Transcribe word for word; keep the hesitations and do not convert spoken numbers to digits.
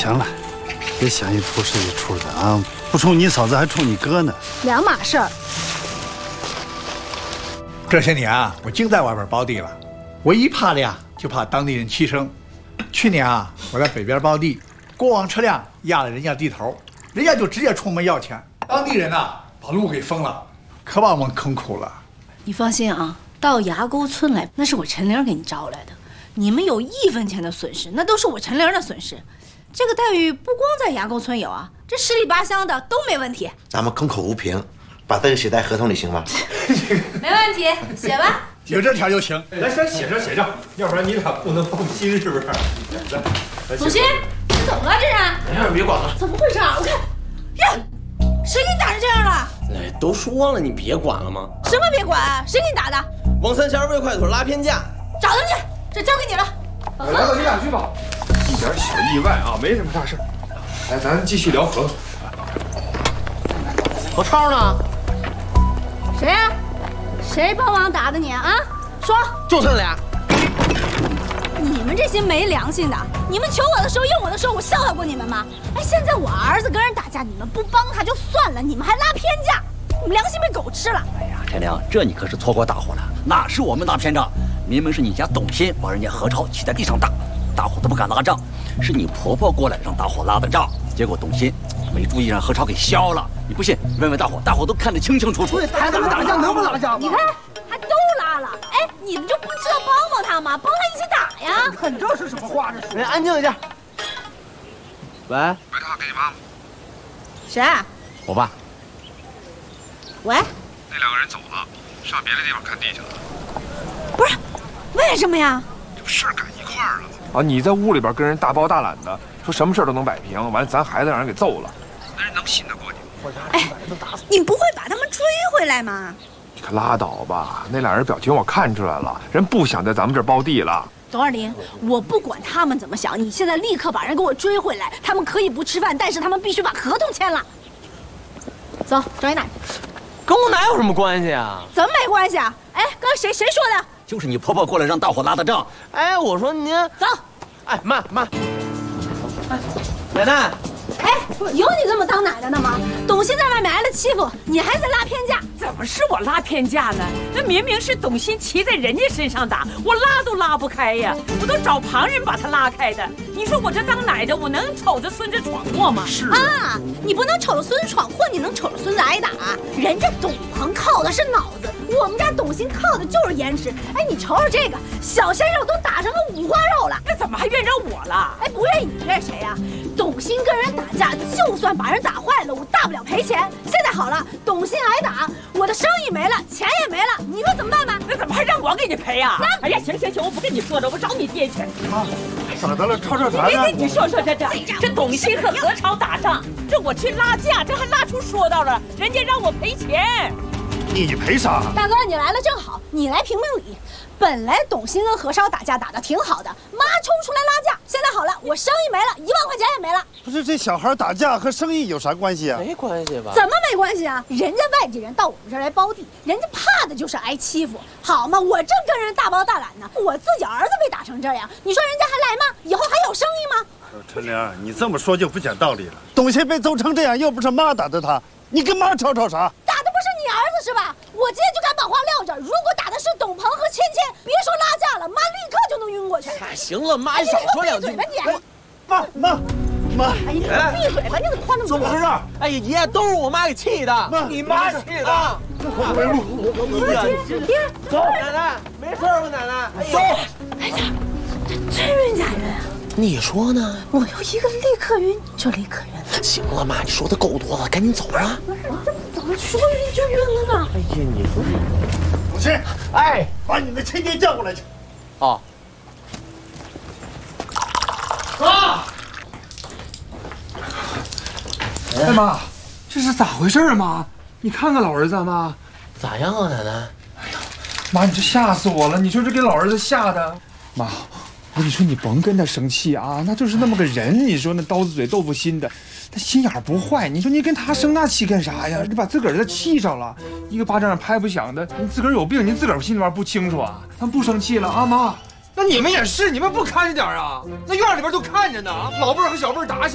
行了，别想一出是一出的啊！不冲你嫂子，还冲你哥呢。 两码事儿。 这些年啊，我净在外边包地了，唯一怕的呀，就怕当地人欺生。去年啊，我在北边包地，过往车辆压了人家地头，人家就直接冲门要钱，当地人呐把路给封了，可把我们坑苦了。 你放心啊，到崖沟村来，那是我陈玲给你招来的。你们有一分钱的损失，那都是我陈玲的损失。这个待遇不光在崖沟村有啊，这十里八乡的都没问题。 咱们空口无凭，把这个写在合同里行吗？ 没问题，写吧。 有这条就行。 来，先写上写上，要不然你俩不能放心，是不是？ 董鑫，你怎么了这是？ 哎呀，别管了。 怎么回事啊？我看，呀，谁给你打成这样了？ 哎，都说了你别管了吗？ 什么别管？谁给你打的？ 王三弦为快腿拉偏架， 找他们去，这交给你了。 来吧，你俩去吧。一点小意外啊，没什么大事。来，咱继续聊合同。 何超呢？ 谁呀、啊？谁帮忙打的你啊？说。 就他俩。 你们这些没良心的！你们求我的时候用我的时候，我笑话过你们吗？哎，现在我儿子跟人打架，你们不帮他就算了，你们还拉偏架，你们良心被狗吃了！ 哎呀，陈良，这你可是错过大火了，哪是我们拉偏仗？明明是你家董鑫把人家何超骑在地上打，大伙都不敢拉仗，是你婆婆过来让大伙拉的仗，结果董鑫没注意让何超给削了。你不信，问问大伙，大伙都看得清清楚楚。 还怎么打架能不拉架？ 你看，还都拉了。哎，你们就不知道帮帮他吗？帮他一起打呀！ 看这是什么话？这是。 哎，安静一点。喂。喂， 打给你妈妈。 谁？ 我爸。 喂。 那两个人走了，上别的地方看地去了。 不是，为什么呀？ 这不事儿赶一块儿了。 啊，你在屋里边跟人大包大揽的，说什么事儿都能摆平，完了咱孩子让人给揍了。 那人能信得过你吗？ 哎，你不会把他们追回来吗？ 你可拉倒吧，那俩人表情我看出来了，人不想在咱们这儿包地了。 董二林，我不管他们怎么想，你现在立刻把人给我追回来。他们可以不吃饭，但是他们必须把合同签了。走，找你奶奶。 跟我哪有什么关系啊？ 怎么没关系啊？哎，刚才谁谁说的？ 就是你婆婆过来让大伙拉的仗。 哎，我说您走。 哎，慢慢。哎，奶奶。 哎，有你这么当奶奶的吗？董鑫在外面挨了欺负，你还在拉偏架？ 怎么是我拉偏架呢？那明明是董鑫骑在人家身上打，我拉都拉不开呀！我都找旁人把他拉开的。你说我这当奶的，我能瞅着孙子闯祸吗？ 是啊，你不能瞅着孙子闯祸，你能瞅着孙子挨打。人家董鹏靠的是脑子，我们家董鑫靠的就是颜值。哎，你瞅瞅这个小鲜肉都打成了五花肉了， 那怎么还怨着我了？ 哎，不怨你怨谁呀？董鑫跟人打架，就算把人打坏了，我大不了赔钱。现在好了，董鑫挨打，我的生意没了，钱也没了，你说怎么办吧？ 那怎么还让我给你赔呀？哎呀，行行行，我不跟你说了，我找你爹去。 啊，咋的了？吵吵啥呢？ 你说说这这这董鑫和何超打仗，这我去拉架，这还拉出说道了，人家让我赔钱。 你赔啥？ 大哥，你来了正好，你来评评理。本来董鑫跟何超打架打得挺好的，妈冲出来拉架，现在好了，我生意没了，一万块钱也没了。 不是这小孩打架和生意有啥关系啊？ 没关系吧？ 怎么没关系啊？人家外地人到我们这儿来包地，人家怕的就是挨欺负，好嘛？我正跟人大包大揽呢，我自己儿子被打成这样，你说人家还来吗？以后还有生意吗？ 陈玲，你这么说就不讲道理了。董鑫被揍成这样，又不是妈打的他，你跟妈吵吵啥？ 打的不是你儿子是吧？我今天就敢把话撂这儿，如果打的是董鹏和芊芊，别说拉架了，妈立刻就能晕过去。 哎，行了，妈，你少说两句。 闭嘴吧你！ 妈妈妈！ 哎呀，你给我闭嘴吧！你怎么夸那么怎么回事？哎呀，爷，都是我妈给气的。你妈气的。 回路， 爹， 走，奶奶，没事吧，奶奶？走。 哎呀，这真晕假晕啊！ 你说呢？ 我要一个立刻晕就立刻晕。 行了，妈，你说的够多了，赶紧走啊！ 怎么说晕就晕了呢？ 哎呀，你说， 董鑫， 哎， 把你的亲爹叫过来去。 哦。 啊！哎妈，这是咋回事啊妈？你看看老儿子啊妈， 咋样啊奶奶？ 哎呀，妈你这吓死我了！你说这给老儿子吓的。妈，我跟你说你甭跟他生气啊，那就是那么个人。你说那刀子嘴豆腐心的，他心眼不坏。你说你跟他生那气干啥呀？你把自个儿都气上了，一个巴掌拍不响的。你自个儿有病，你自个儿心里边不清楚啊？他不生气了啊妈？那你们也是，你们不看着点啊？那院里边都看着呢，老辈儿和小辈儿打起。